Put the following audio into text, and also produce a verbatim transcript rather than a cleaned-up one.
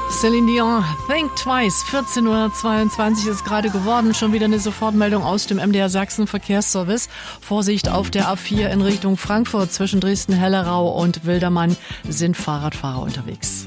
Celine Dion, Think Twice, vierzehn Uhr zweiundzwanzig ist gerade geworden. Schon wieder eine Sofortmeldung aus dem M D R Sachsen Verkehrsservice. Vorsicht auf der A vier in Richtung Frankfurt. Zwischen Dresden-Hellerau und Wildermann sind Fahrradfahrer unterwegs.